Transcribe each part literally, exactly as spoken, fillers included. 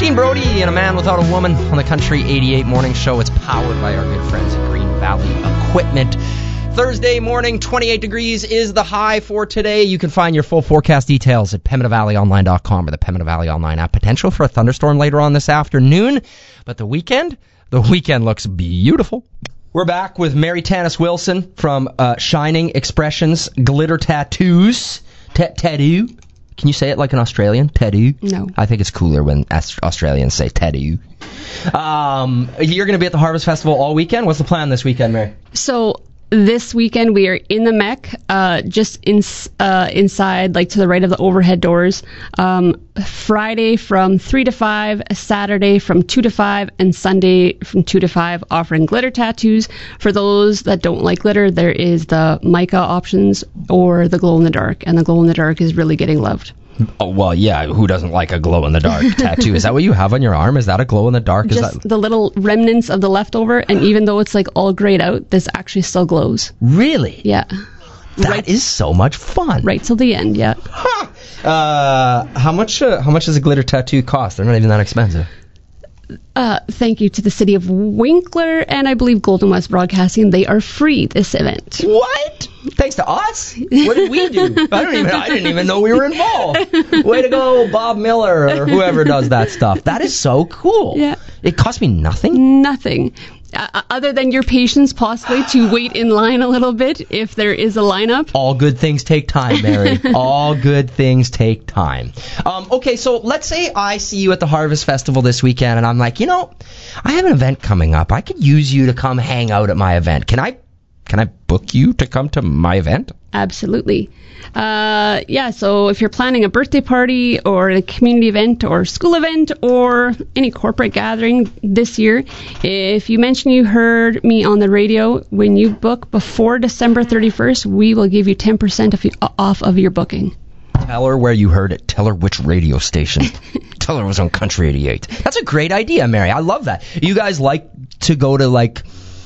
Dean Brody and A Man Without a Woman on the Country eighty-eight Morning Show. It's powered by our good friends at Green Valley Equipment. Thursday morning, twenty-eight degrees is the high for today. You can find your full forecast details at Pembina Valley Online dot com or the Pembina Valley Online app. Potential for a thunderstorm later on this afternoon, but the weekend, the weekend looks beautiful. We're back with Mary Tanis Wilson from uh, Shining Expressions Glitter Tattoos. Tattoo. Can you say it like an Australian? Tattoo? No. I think it's cooler when Australians say tattoo. Um, you're going to be at the Harvest Festival all weekend. What's the plan this weekend, Mary? So this weekend we are in the Mech, uh, just in, uh, inside, like to the right of the overhead doors. Um, Friday from three to five, Saturday from two to five, and Sunday from two to five, offering glitter tattoos. For those that don't like glitter, there is the mica options or the glow in the dark, and the glow in the dark is really getting loved. Oh, well, yeah, who doesn't like a glow-in-the-dark tattoo? Is that what you have on your arm? Is that a glow-in-the-dark? Is Just that... the little remnants of the leftover, and even though it's like all grayed out, this actually still glows. Really? Yeah. That right, is so much fun. Right till the end, yeah. Huh. Uh, how much? Uh, how much does a glitter tattoo cost? They're not even that expensive. Uh, thank you to the city of Winkler and I believe Golden West Broadcasting. They are free this event. What? Thanks to us? What did we do? I don't even. I didn't even know we were involved. Way to go, Bob Miller or whoever does that stuff. That is so cool. Yeah. It cost me nothing. Nothing. Uh, other than your patience, possibly, to wait in line a little bit if there is a lineup. All good things take time, Mary. All good things take time. Um, okay, so let's say I see you at the Harvest Festival this weekend, and I'm like, you know, I have an event coming up. I could use you to come hang out at my event. Can I, can I book you to come to my event? Absolutely. Uh, yeah, so if you're planning a birthday party or a community event or school event or any corporate gathering this year, if you mention you heard me on the radio, when you book before December thirty-first, we will give you ten percent of, off of your booking. Tell her where you heard it. Tell her which radio station. Tell her it was on Country eighty-eight. That's a great idea, Mary. I love that. You guys like to go to, like,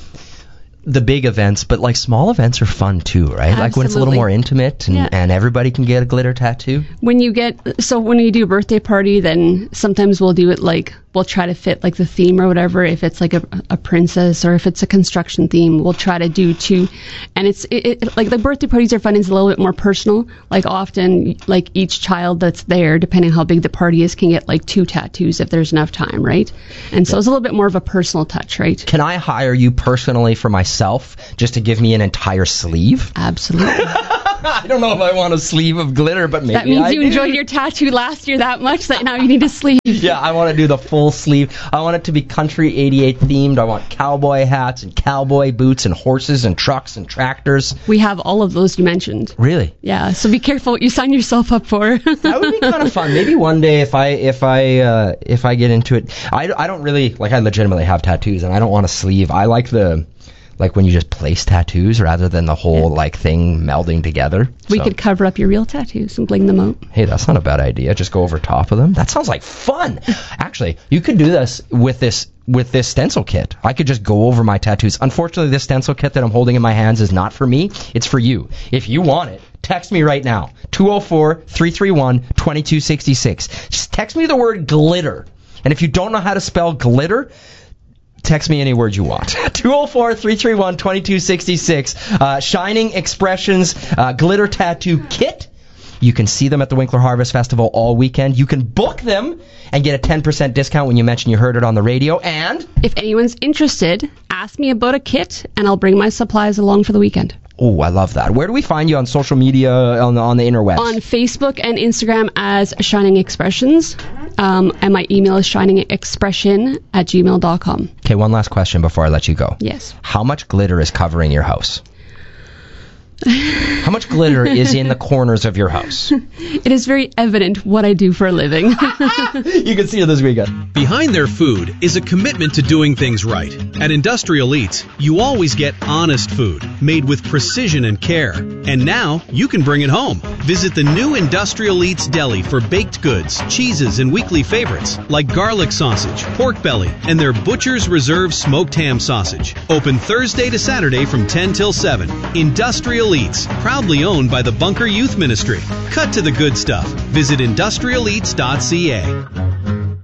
the big events, but like small events are fun too, right? Absolutely. Like when it's a little more intimate and, yeah. and everybody can get a glitter tattoo. When you get, so when you do a birthday party, then sometimes we'll do it like, we'll try to fit like the theme or whatever. If it's like a, a princess or if it's a construction theme, we'll try to do two. And it's it, it, like the birthday parties are fun. It's a little bit more personal. Like often, like each child that's there, depending on how big the party is, can get like two tattoos if there's enough time, right? And so yeah. It's a little bit more of a personal touch, right? Can I hire you personally for myself just to give me an entire sleeve? Absolutely. I don't know if I want a sleeve of glitter, but maybe that means I you do. enjoyed your tattoo last year that much that now you need a sleeve. Yeah, I want to do the full sleeve. I want it to be Country eighty-eight themed. I want cowboy hats and cowboy boots and horses and trucks and tractors. We have all of those you mentioned. Really? Yeah, so be careful what you sign yourself up for. That would be kind of fun. Maybe one day if I if I uh, if I get into it. I, I don't really, like I legitimately have tattoos and I don't want a sleeve. I like the... like when you just place tattoos rather than the whole yeah. like thing melding together. We so. could cover up your real tattoos and bling them out. Hey, that's not a bad idea. Just go over top of them. That sounds like fun. Actually, you could do this with this with this stencil kit. I could just go over my tattoos. Unfortunately, this stencil kit that I'm holding in my hands is not for me. It's for you. If you want it, text me right now. two oh four, three three one, two two six six. Just text me the word glitter. And if you don't know how to spell glitter, text me any word you want. two oh four, three three one, two two six six. Uh, Shining Expressions uh, Glitter Tattoo Kit. You can see them at the Winkler Harvest Festival all weekend. You can book them and get a ten percent discount when you mention you heard it on the radio. And if anyone's interested, ask me about a kit, and I'll bring my supplies along for the weekend. Oh, I love that. Where do we find you on social media, on the, on the interwebs? On Facebook and Instagram as Shining Expressions. Um, and my email is shiningexpression at gmail dot com. Okay, one last question before I let you go. Yes. How much glitter is covering your house? How much glitter is in the corners of your house? It is very evident what I do for a living. You can see it this weekend. Behind their food is a commitment to doing things right. At Industrial Eats, you always get honest food, made with precision and care. And now, you can bring it home. Visit the new Industrial Eats Deli for baked goods, cheeses, and weekly favorites, like garlic sausage, pork belly, and their Butcher's Reserve smoked ham sausage. Open Thursday to Saturday from ten till seven. Industrial Eats, proudly owned by the Bunker Youth Ministry. Cut to the good stuff. Visit industrial eats dot c a.